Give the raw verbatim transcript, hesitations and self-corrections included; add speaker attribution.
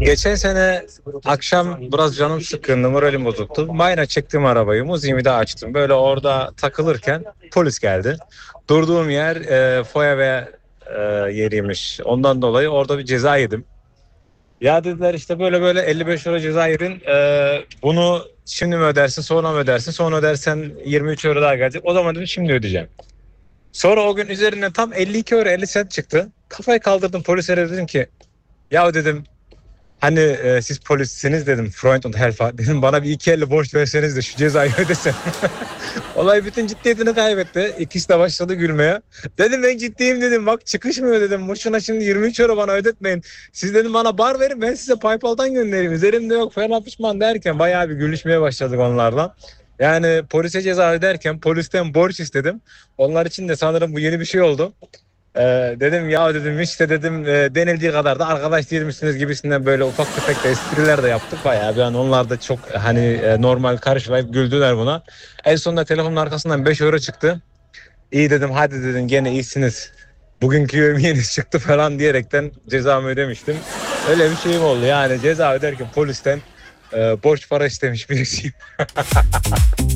Speaker 1: Geçen sene akşam biraz canım sıkkındı, moralim bozuktu. Mayna çektim arabayı, müziğimi de açtım. Böyle orada takılırken polis geldi. Durduğum yer e, foya ve e, yeriymiş. Ondan dolayı orada bir ceza yedim. Ya dediler işte böyle böyle elli beş euro ceza yedin. E, bunu şimdi mi ödersin, sonra mı ödersin? Sonra ödersen yirmi üç euro daha gelecek. O zaman dedim şimdi ödeyeceğim. Sonra o gün üzerinden tam elli iki euro elli sent çıktı. Kafayı kaldırdım polise, dedim ki ya dedim, hani e, siz polissiniz dedim. Freund und Helfer. Dedim bana bir iki elli borç verseniz de şu cezayı ödesem. Olay bütün ciddiyetini kaybetti. İkisi de başladı gülmeye. Dedim ben ciddiyim dedim. Bak çıkışmıyor dedim. Boşuna şimdi yirmi üç euro bana ödetmeyin. Siz dedim bana bar verin, ben size PayPal'dan göndereyim. Üzerimde yok falan pişman derken bayağı bir gülüşmeye başladık onlarla. Yani polise ceza öderken polisten borç istedim. Onlar için de sanırım bu yeni bir şey oldu. Ee, dedim ya dedim işte dedim e, denildiği kadar da arkadaş değilmişsiniz gibisinden böyle ufak tefek de espriler de yaptık bayağı. Bir an onlar da çok hani e, normal karşılayıp güldüler buna. En sonunda telefonun arkasından beş euro çıktı. İyi dedim, hadi dedim gene iyisiniz. Bugünkü yemeğiniz çıktı falan diyerekten cezamı ödemiştim. Öyle bir şeyim oldu yani, ceza öderken polisten e, borç para istemiş birisiyim.